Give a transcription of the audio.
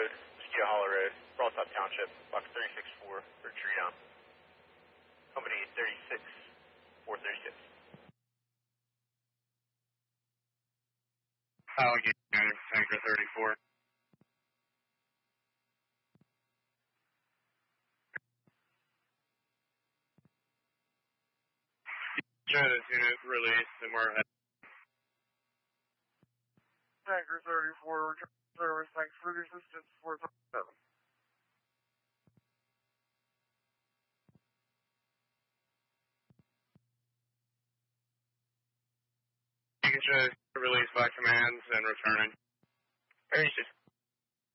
Road, Mosquito Hollow Road, Broadtop Township, box 364 for tree down. Company 36436. Alligator, Tanker 34. This unit released and we're headed. Tanker 34, return service, thanks for the assistance, 437. You can just release by commands and returning. Releases.